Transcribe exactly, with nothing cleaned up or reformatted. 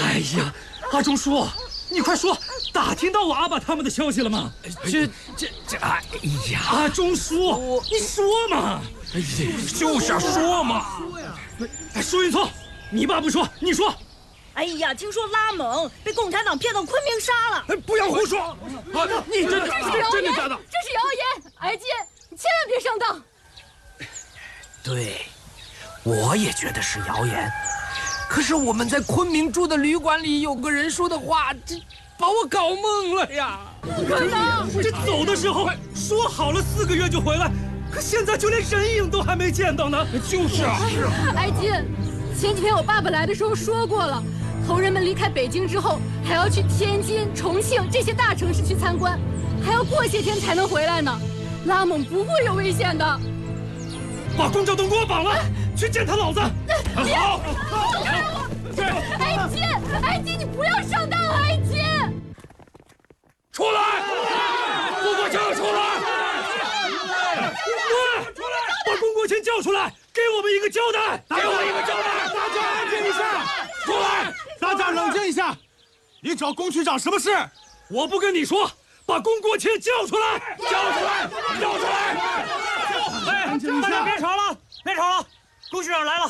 哎呀，阿忠叔，你快说，打听到我阿爸他们的消息了吗？ 这这这，哎呀， 阿忠叔，你说嘛！ 哎呀，就是啊，说嘛。 哎，舒云聪，你爸不说，你说。 哎呀，听说拉蒙被共产党骗到昆明杀了。 哎，不要胡说！啊，你真的真的假的？ 这是谣言，哀金，你千万别上当。 对，我也觉得是谣言。可是我们在昆明住的旅馆里有个人说的话，这把我搞懵了呀！ 不可能！ 这走的时候说好了四个月就回来，可现在就连人影都还没见到呢。 就是啊，是啊。 哀金，前几天我爸爸来的时候说过了，头人们离开北京之后，还要去天津、重庆这些大城市去参观，还要过些天才能回来呢。拉蒙不会有危险的。 把龚兆东给我绑了，去见他老子。 好，哀金，哀金，你不要上当了，哀金！ 出来！龚国强出来！ 喂，把龚国强叫出来，给我们一个交代！ 给我一个交代！ 大家安静一下！ 出来！ 大家冷静一下！你找龚区长什么事？ 我不跟你说，把龚国强叫出来！ 叫出来！叫出来！ 哎，大家别吵了，别吵了，龚区长来了。